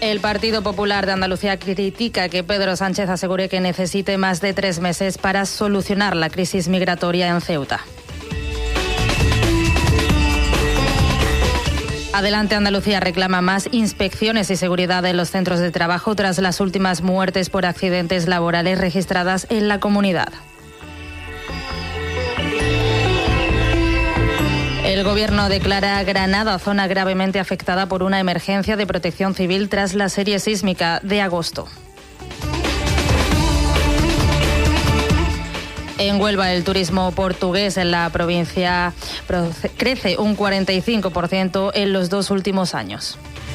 El Partido Popular de Andalucía critica que Pedro Sánchez asegure que necesite más de 3 meses para solucionar la crisis migratoria en Ceuta. Adelante Andalucía reclama más inspecciones y seguridad en los centros de trabajo tras las últimas muertes por accidentes laborales registradas en la comunidad. El Gobierno declara Granada zona gravemente afectada por una emergencia de protección civil tras la serie sísmica de agosto. En Huelva, el turismo portugués en la provincia crece un 45% en los 2 últimos años.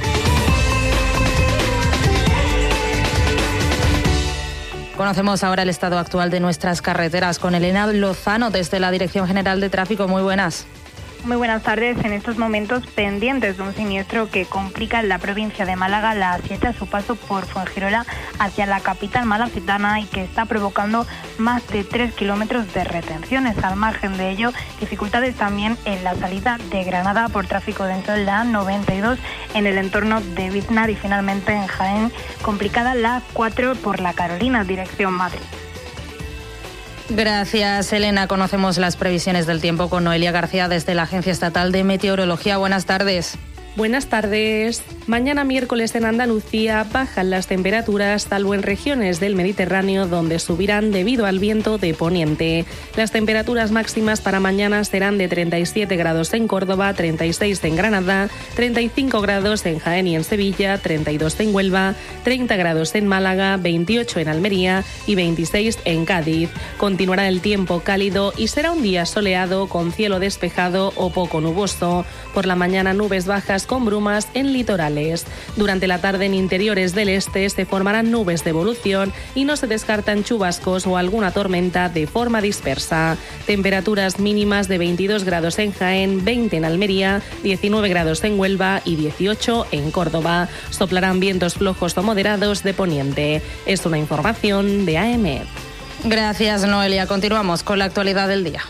Conocemos ahora el estado actual de nuestras carreteras con Elena Lozano desde la Dirección General de Tráfico. Muy buenas. Muy buenas tardes. En estos momentos pendientes de un siniestro que complica en la provincia de Málaga la A7 a su paso por Fuengirola hacia la capital malacitana y que está provocando más de 3 kilómetros de retenciones. Al margen de ello, dificultades también en la salida de Granada por tráfico denso en la A92 en el entorno de Biznar y finalmente en Jaén, complicada la A4 por la Carolina, dirección Madrid. Gracias, Elena. Conocemos las previsiones del tiempo con Noelia García desde la Agencia Estatal de Meteorología. Buenas tardes. Buenas tardes. Mañana miércoles en Andalucía bajan las temperaturas, salvo en regiones del Mediterráneo, donde subirán debido al viento de poniente. Las temperaturas máximas para mañana serán de 37 grados en Córdoba, 36 en Granada, 35 grados en Jaén y en Sevilla, 32 en Huelva, 30 grados en Málaga, 28 en Almería y 26 en Cádiz. Continuará el tiempo cálido y será un día soleado con cielo despejado o poco nuboso. Por la mañana nubes bajas con brumas en litorales. Durante la tarde en interiores del este se formarán nubes de evolución y no se descartan chubascos o alguna tormenta de forma dispersa. Temperaturas mínimas de 22 grados en Jaén, 20 en Almería, 19 grados en Huelva y 18 en Córdoba. Soplarán vientos flojos o moderados de poniente. Es una información de AEMET. Gracias, Noelia. Continuamos con la actualidad del día.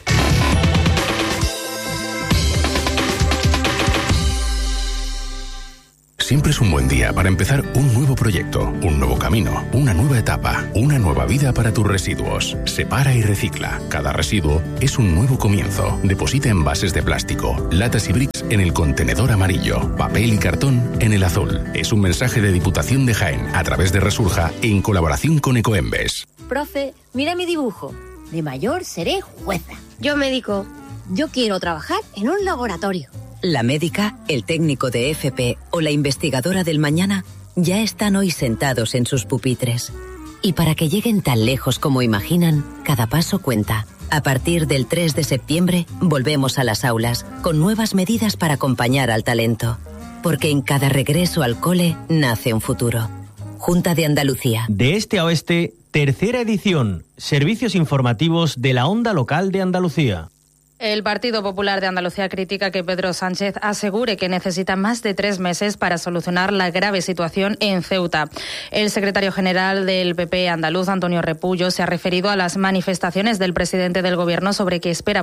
Siempre es un buen día para empezar un nuevo proyecto, un nuevo camino, una nueva etapa, una nueva vida para tus residuos. Separa y recicla. Cada residuo es un nuevo comienzo. Deposita envases de plástico, latas y bricks en el contenedor amarillo, papel y cartón en el azul. Es un mensaje de Diputación de Jaén a través de Resurja en colaboración con Ecoembes. Profe, mira mi dibujo. De mayor seré jueza. Yo médico. Yo quiero trabajar en un laboratorio. La médica, el técnico de FP o la investigadora del mañana ya están hoy sentados en sus pupitres. Y para que lleguen tan lejos como imaginan, cada paso cuenta. A partir del 3 de septiembre volvemos a las aulas con nuevas medidas para acompañar al talento. Porque en cada regreso al cole nace un futuro. Junta de Andalucía. De este a oeste, tercera edición. Servicios informativos de la Onda Local de Andalucía. El Partido Popular de Andalucía critica que Pedro Sánchez asegure que necesita más de 3 meses para solucionar la grave situación en Ceuta. El secretario general del PP andaluz, Antonio Repullo, se ha referido a las manifestaciones del presidente del Gobierno sobre que espera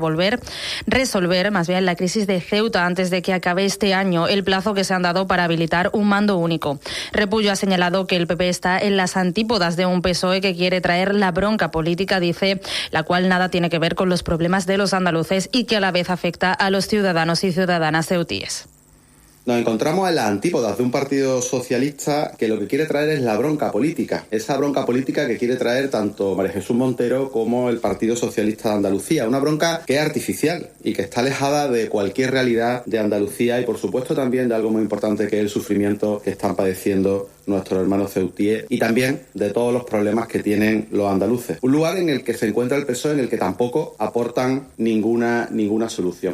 resolver más bien la crisis de Ceuta antes de que acabe este año, el plazo que se han dado para habilitar un mando único. Repullo ha señalado que el PP está en las antípodas de un PSOE que quiere traer la bronca política, dice, la cual nada tiene que ver con los problemas de los andaluces y que a la vez afecta a los ciudadanos y ciudadanas ceutíes. Nos encontramos en las antípodas de un partido socialista que lo que quiere traer es la bronca política. Esa bronca política que quiere traer tanto María Jesús Montero como el Partido Socialista de Andalucía. Una bronca que es artificial y que está alejada de cualquier realidad de Andalucía y por supuesto también de algo muy importante que es el sufrimiento que están padeciendo nuestros hermanos ceutíes y también de todos los problemas que tienen los andaluces. Un lugar en el que se encuentra el PSOE en el que tampoco aportan ninguna solución.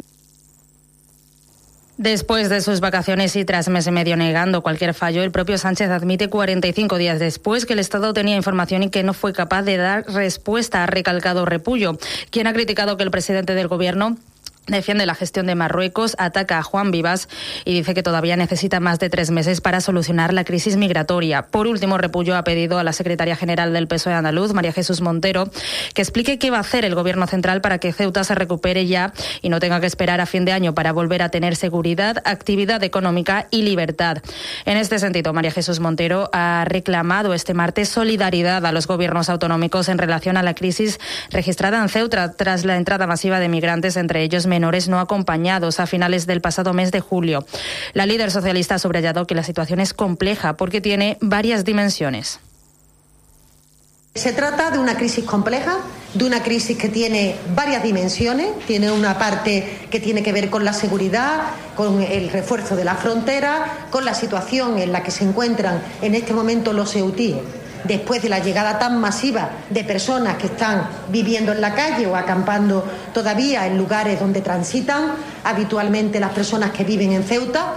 Después de sus vacaciones y tras mes y medio negando cualquier fallo, el propio Sánchez admite 45 días después que el Estado tenía información y que no fue capaz de dar respuesta, ha recalcado Repullo, quien ha criticado que el presidente del Gobierno Defiende la gestión de Marruecos, ataca a Juan Vivas y dice que todavía necesita más de 3 meses para solucionar la crisis migratoria. Por último, Repullo ha pedido a la secretaria general del PSOE andaluz, María Jesús Montero, que explique qué va a hacer el Gobierno central para que Ceuta se recupere ya y no tenga que esperar a fin de año para volver a tener seguridad, actividad económica y libertad. En este sentido, María Jesús Montero ha reclamado este martes solidaridad a los gobiernos autonómicos en relación a la crisis registrada en Ceuta tras la entrada masiva de migrantes, entre ellos menores no acompañados, a finales del pasado mes de julio. La líder socialista ha subrayado que la situación es compleja porque tiene varias dimensiones. Se trata de una crisis compleja, de una crisis que tiene varias dimensiones. Tiene una parte que tiene que ver con la seguridad, con el refuerzo de la frontera, con la situación en la que se encuentran en este momento los ceutíes, después de la llegada tan masiva de personas que están viviendo en la calle o acampando todavía en lugares donde transitan habitualmente las personas que viven en Ceuta.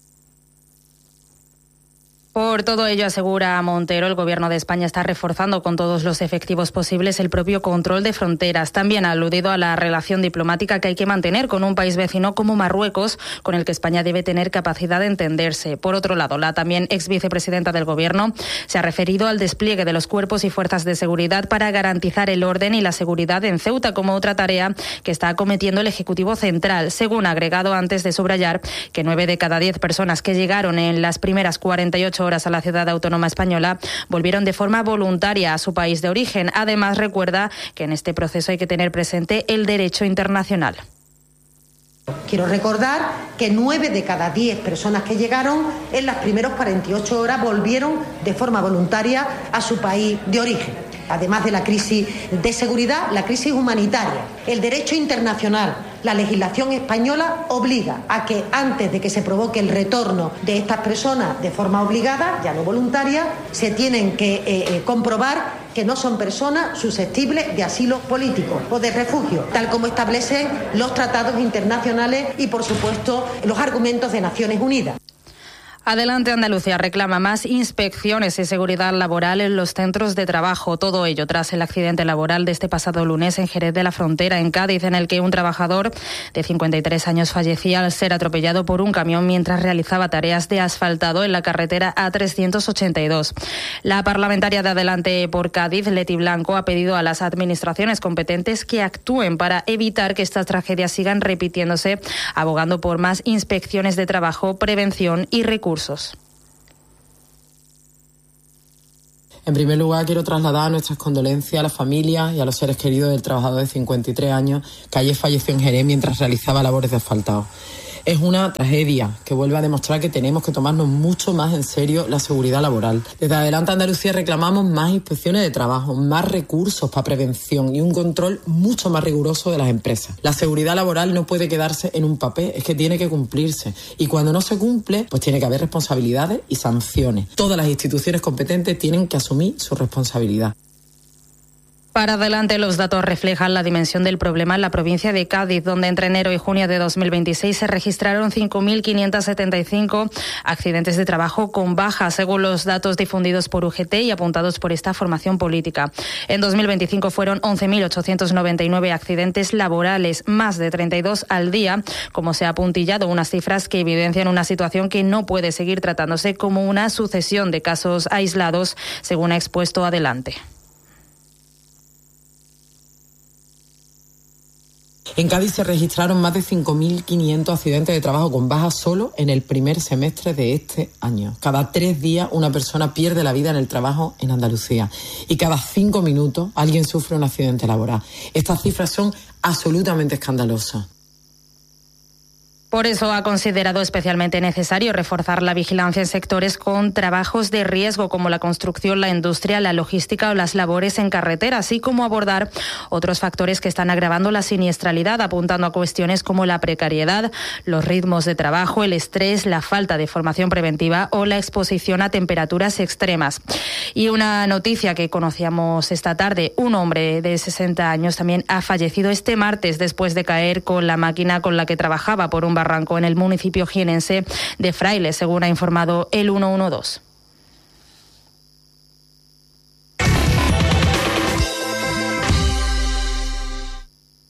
Por todo ello, asegura Montero, el Gobierno de España está reforzando con todos los efectivos posibles el propio control de fronteras. También ha aludido a la relación diplomática que hay que mantener con un país vecino como Marruecos, con el que España debe tener capacidad de entenderse. Por otro lado, la también ex vicepresidenta del Gobierno se ha referido al despliegue de los cuerpos y fuerzas de seguridad para garantizar el orden y la seguridad en Ceuta como otra tarea que está acometiendo el Ejecutivo Central, según ha agregado antes de subrayar que 9 de cada 10 personas que llegaron en las primeras 48 horas a la ciudad autónoma española volvieron de forma voluntaria a su país de origen. Además, recuerda que en este proceso hay que tener presente el derecho internacional. Quiero recordar que 9 de cada 10 personas que llegaron en las primeras 48 horas volvieron de forma voluntaria a su país de origen. Además de la crisis de seguridad, la crisis humanitaria, el derecho internacional, la legislación española obliga a que antes de que se provoque el retorno de estas personas de forma obligada, ya no voluntaria, se tienen que comprobar que no son personas susceptibles de asilo político o de refugio, tal como establecen los tratados internacionales y, por supuesto, los argumentos de Naciones Unidas. Adelante Andalucía reclama más inspecciones y seguridad laboral en los centros de trabajo. Todo ello tras el accidente laboral de este pasado lunes en Jerez de la Frontera, en Cádiz, en el que un trabajador de 53 años fallecía al ser atropellado por un camión mientras realizaba tareas de asfaltado en la carretera A382. La parlamentaria de Adelante por Cádiz, Leti Blanco, ha pedido a las administraciones competentes que actúen para evitar que estas tragedias sigan repitiéndose, abogando por más inspecciones de trabajo, prevención y recursos. En primer lugar, quiero trasladar nuestras condolencias a las familias y a los seres queridos del trabajador de 53 años que ayer falleció en Jerez mientras realizaba labores de asfaltado. Es una tragedia que vuelve a demostrar que tenemos que tomarnos mucho más en serio la seguridad laboral. Desde Adelante Andalucía reclamamos más inspecciones de trabajo, más recursos para prevención y un control mucho más riguroso de las empresas. La seguridad laboral no puede quedarse en un papel, es que tiene que cumplirse. Y cuando no se cumple, pues tiene que haber responsabilidades y sanciones. Todas las instituciones competentes tienen que asumir su responsabilidad. Para adelante, los datos reflejan la dimensión del problema en la provincia de Cádiz, donde entre enero y junio de 2026 se registraron 5.575 accidentes de trabajo con baja, según los datos difundidos por UGT y apuntados por esta formación política. En 2025 fueron 11.899 accidentes laborales, más de 32 al día, como se ha apuntillado, unas cifras que evidencian una situación que no puede seguir tratándose como una sucesión de casos aislados, según ha expuesto Adelante. En Cádiz se registraron más de 5.500 accidentes de trabajo con baja solo en el primer semestre de este año. Cada 3 días una persona pierde la vida en el trabajo en Andalucía y cada 5 minutos alguien sufre un accidente laboral. Estas cifras son absolutamente escandalosas. Por eso ha considerado especialmente necesario reforzar la vigilancia en sectores con trabajos de riesgo como la construcción, la industria, la logística o las labores en carretera, así como abordar otros factores que están agravando la siniestralidad, apuntando a cuestiones como la precariedad, los ritmos de trabajo, el estrés, la falta de formación preventiva o la exposición a temperaturas extremas. Y una noticia que conocíamos esta tarde, un hombre de 60 años también ha fallecido este martes después de caer con la máquina con la que trabajaba por un barranco en el municipio jienense de Frailes, según ha informado el 112.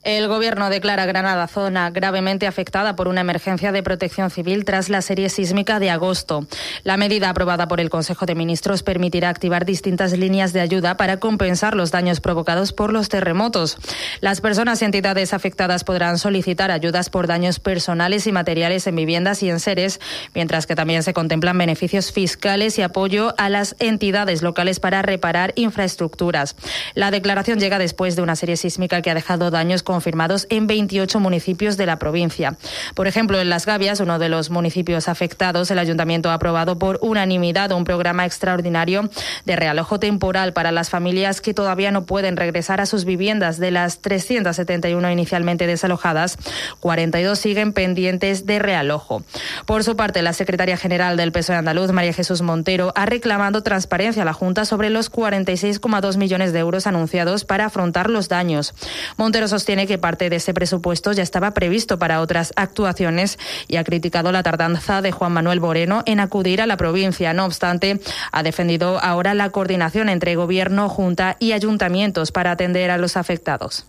El Gobierno declara Granada zona gravemente afectada por una emergencia de protección civil tras la serie sísmica de agosto. La medida aprobada por el Consejo de Ministros permitirá activar distintas líneas de ayuda para compensar los daños provocados por los terremotos. Las personas y entidades afectadas podrán solicitar ayudas por daños personales y materiales en viviendas y enseres, mientras que también se contemplan beneficios fiscales y apoyo a las entidades locales para reparar infraestructuras. La declaración llega después de una serie sísmica que ha dejado daños confirmados en 28 municipios de la provincia. Por ejemplo, en Las Gavias, uno de los municipios afectados, el Ayuntamiento ha aprobado por unanimidad un programa extraordinario de realojo temporal para las familias que todavía no pueden regresar a sus viviendas. De las 371 inicialmente desalojadas, 42 siguen pendientes de realojo. Por su parte, la secretaria general del PSOE andaluz, María Jesús Montero, ha reclamado transparencia a la Junta sobre los 46,2 millones de euros anunciados para afrontar los daños. Montero sostiene que parte de ese presupuesto ya estaba previsto para otras actuaciones y ha criticado la tardanza de Juan Manuel Moreno en acudir a la provincia. No obstante, ha defendido ahora la coordinación entre Gobierno, Junta y ayuntamientos para atender a los afectados.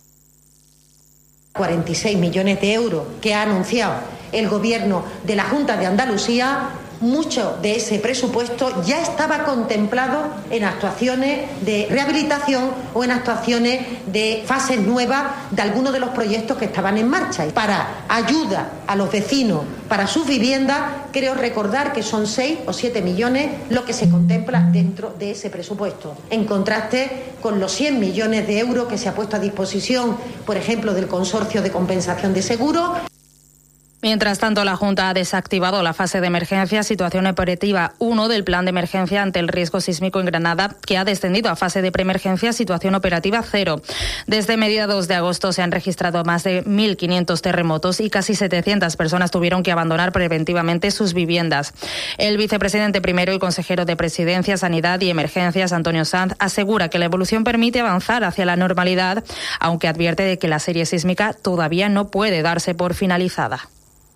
46 millones de euros que ha anunciado el Gobierno de la Junta de Andalucía, mucho de ese presupuesto ya estaba contemplado en actuaciones de rehabilitación o en actuaciones de fases nuevas de algunos de los proyectos que estaban en marcha. Y para ayuda a los vecinos para sus viviendas, creo recordar que son 6 o 7 millones lo que se contempla dentro de ese presupuesto, en contraste con los 100 millones de euros que se ha puesto a disposición, por ejemplo, del Consorcio de Compensación de Seguros. Mientras tanto, la Junta ha desactivado la fase de emergencia, situación operativa 1 del plan de emergencia ante el riesgo sísmico en Granada, que ha descendido a fase de preemergencia, situación operativa 0. Desde mediados de agosto se han registrado más de 1.500 terremotos y casi 700 personas tuvieron que abandonar preventivamente sus viviendas. El vicepresidente primero y consejero de Presidencia, Sanidad y Emergencias, Antonio Sanz, asegura que la evolución permite avanzar hacia la normalidad, aunque advierte de que la serie sísmica todavía no puede darse por finalizada.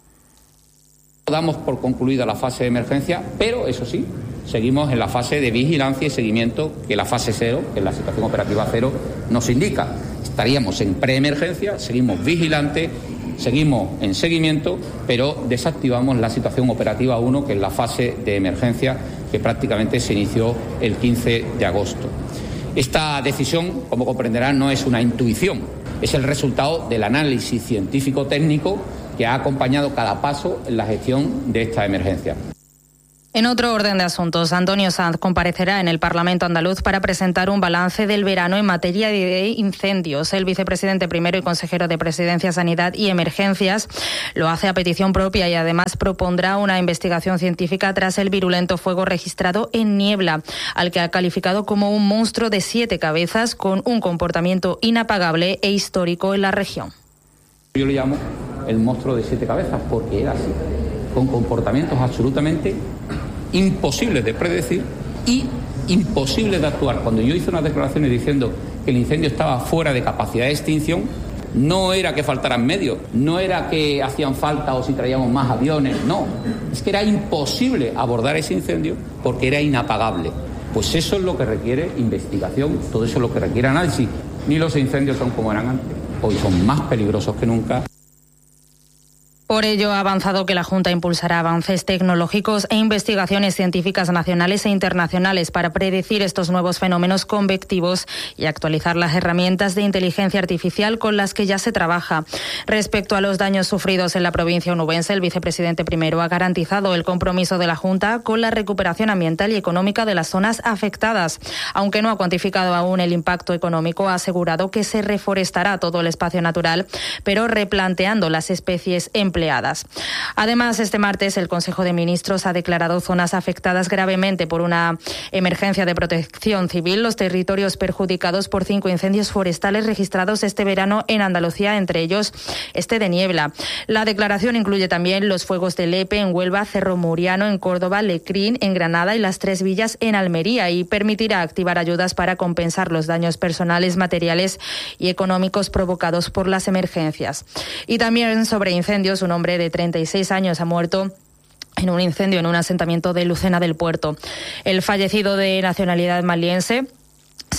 Damos por concluida la fase de emergencia, pero eso sí, seguimos en la fase de vigilancia y seguimiento que la fase 0, que es la situación operativa 0, nos indica. Estaríamos en preemergencia, seguimos vigilantes, seguimos en seguimiento, pero desactivamos la situación operativa 1, que es la fase de emergencia que prácticamente se inició el 15 de agosto. Esta decisión, como comprenderán, no es una intuición, es el resultado del análisis científico-técnico que ha acompañado cada paso en la gestión de esta emergencia. En otro orden de asuntos, Antonio Sanz comparecerá en el Parlamento andaluz para presentar un balance del verano en materia de incendios. El vicepresidente primero y consejero de Presidencia, Sanidad y Emergencias lo hace a petición propia y además propondrá una investigación científica tras el virulento fuego registrado en Niebla, al que ha calificado como un monstruo de 7 cabezas con un comportamiento inapagable e histórico en la región. Yo le llamo el monstruo de 7 cabezas porque era así, con comportamientos absolutamente imposibles de predecir y imposibles de actuar. Cuando yo hice unas declaraciones diciendo que el incendio estaba fuera de capacidad de extinción, no era que faltaran medios, no era que hacían falta o si traíamos más aviones, no, es que era imposible abordar ese incendio porque era inapagable. Pues eso es lo que requiere investigación, todo eso es lo que requiere análisis. Ni los incendios son como eran antes, hoy son más peligrosos que nunca. Por ello, ha avanzado que la Junta impulsará avances tecnológicos e investigaciones científicas nacionales e internacionales para predecir estos nuevos fenómenos convectivos y actualizar las herramientas de inteligencia artificial con las que ya se trabaja. Respecto a los daños sufridos en la provincia onubense, el vicepresidente primero ha garantizado el compromiso de la Junta con la recuperación ambiental y económica de las zonas afectadas. Aunque no ha cuantificado aún el impacto económico, ha asegurado que se reforestará todo el espacio natural, pero replanteando las especies empleadas. Además, este martes el Consejo de Ministros ha declarado zonas afectadas gravemente por una emergencia de protección civil, los territorios perjudicados por 5 incendios forestales registrados este verano en Andalucía, entre ellos este de Niebla. La declaración incluye también los fuegos de Lepe en Huelva, Cerro Muriano en Córdoba, Lecrín en Granada y Las Tres Villas en Almería, y permitirá activar ayudas para compensar los daños personales, materiales y económicos provocados por las emergencias. Y también sobre incendios, un hombre de 36 años ha muerto en un incendio en un asentamiento de Lucena del Puerto. El fallecido, de nacionalidad maliense,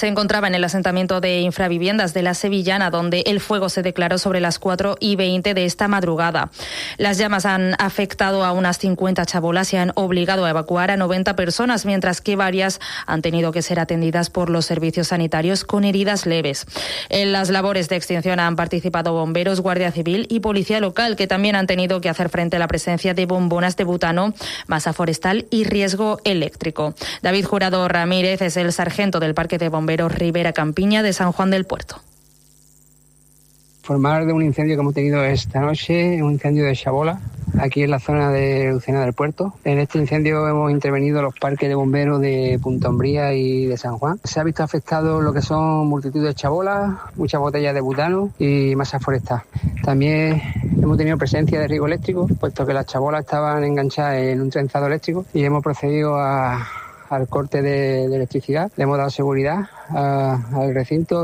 se encontraba en el asentamiento de infraviviendas de la Sevillana, donde el fuego se declaró sobre las 4:20 de esta madrugada. Las llamas han afectado a unas 50 chabolas y han obligado a evacuar a 90 personas, mientras que varias han tenido que ser atendidas por los servicios sanitarios con heridas leves. En las labores de extinción han participado bomberos, Guardia Civil y Policía Local, que también han tenido que hacer frente a la presencia de bombonas de butano, masa forestal y riesgo eléctrico. David Jurado Ramírez es el sargento del Parque de Bomberos Ribera Campiña de San Juan del Puerto. Informar de un incendio que hemos tenido esta noche, un incendio de chabola, aquí en la zona de Lucena del Puerto. En este incendio hemos intervenido los parques de bomberos de Punta Umbría y de San Juan. Se ha visto afectado lo que son multitud de chabolas, muchas botellas de butano y masa forestal. También hemos tenido presencia de riesgo eléctrico, puesto que las chabolas estaban enganchadas en un trenzado eléctrico y hemos procedido al corte de electricidad. Le hemos dado seguridad al recinto.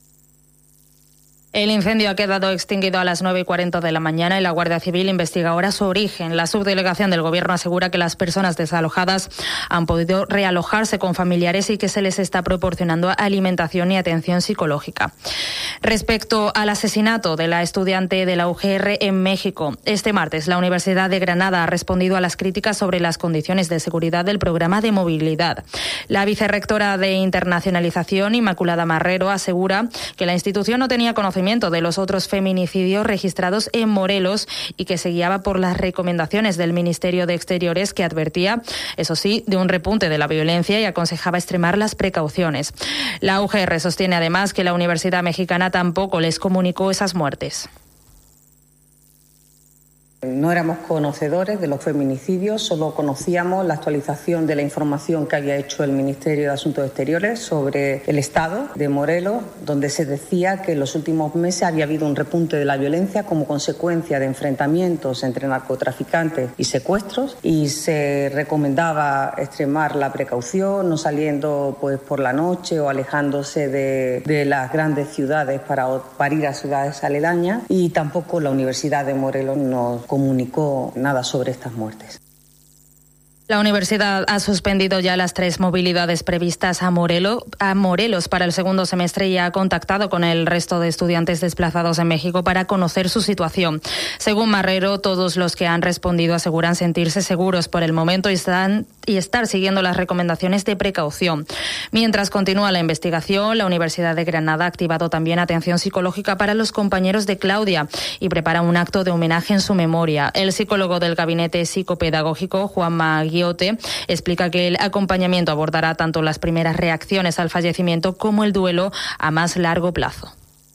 El incendio ha quedado extinguido a las 9:40 de la mañana y la Guardia Civil investiga ahora su origen. La subdelegación del Gobierno asegura que las personas desalojadas han podido realojarse con familiares y que se les está proporcionando alimentación y atención psicológica. Respecto al asesinato de la estudiante de la UGR en México, este martes la Universidad de Granada ha respondido a las críticas sobre las condiciones de seguridad del programa de movilidad. La vicerrectora de Internacionalización, Inmaculada Marrero, asegura que la institución no tenía conocimiento de los otros feminicidios registrados en Morelos y que se guiaba por las recomendaciones del Ministerio de Exteriores, que advertía, eso sí, de un repunte de la violencia y aconsejaba extremar las precauciones. La UGR sostiene además que la Universidad Mexicana tampoco les comunicó esas muertes. No éramos conocedores de los feminicidios, solo conocíamos la actualización de la información que había hecho el Ministerio de Asuntos Exteriores sobre el estado de Morelos, donde se decía que en los últimos meses había habido un repunte de la violencia como consecuencia de enfrentamientos entre narcotraficantes y secuestros, y se recomendaba extremar la precaución, no saliendo por la noche o alejándose de las grandes ciudades para ir a ciudades aledañas, y tampoco la Universidad de Morelos nos comunicó nada sobre estas muertes. La universidad ha suspendido ya las 3 movilidades previstas a Morelos para el segundo semestre y ha contactado con el resto de estudiantes desplazados en México para conocer su situación. Según Marrero, todos los que han respondido aseguran sentirse seguros por el momento y estar siguiendo las recomendaciones de precaución. Mientras continúa la investigación, la Universidad de Granada ha activado también atención psicológica para los compañeros de Claudia y prepara un acto de homenaje en su memoria. El psicólogo del Gabinete Psicopedagógico, Juanma Guiote, explica que el acompañamiento abordará tanto las primeras reacciones al fallecimiento como el duelo a más largo plazo.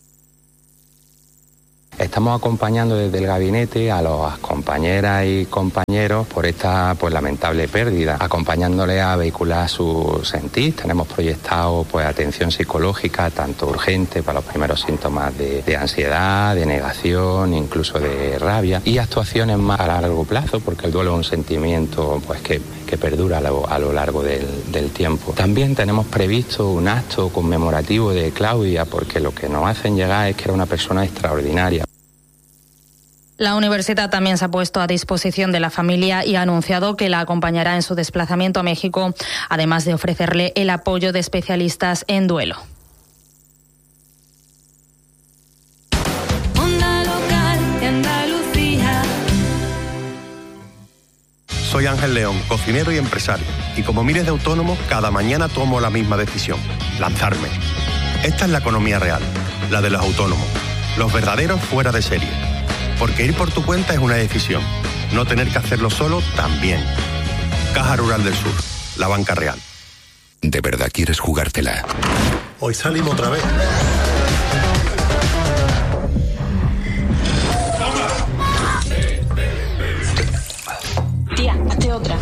Estamos acompañando desde el gabinete a las compañeras y compañeros por esta lamentable pérdida, acompañándoles a vehicular su sentir. Tenemos proyectado atención psicológica, tanto urgente para los primeros síntomas de ansiedad, de negación, incluso de rabia, y actuaciones más a largo plazo, porque el duelo es un sentimiento que perdura a lo largo del tiempo. También tenemos previsto un acto conmemorativo de Claudia, porque lo que nos hacen llegar es que era una persona extraordinaria. La universidad también se ha puesto a disposición de la familia y ha anunciado que la acompañará en su desplazamiento a México, además de ofrecerle el apoyo de especialistas en duelo. Onda Local de Andalucía. Soy Ángel León, cocinero y empresario, y como miles de autónomos, cada mañana tomo la misma decisión: lanzarme. Esta es la economía real, la de los autónomos, los verdaderos fuera de serie. Porque ir por tu cuenta es una decisión. No tener que hacerlo solo también. Caja Rural del Sur, la banca real. ¿De verdad quieres jugártela? Hoy salimos otra vez. Tía, hazte otra.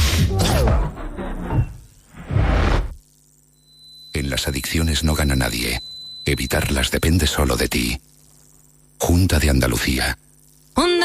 En las adicciones no gana nadie. Evitarlas depende solo de ti. Junta de Andalucía.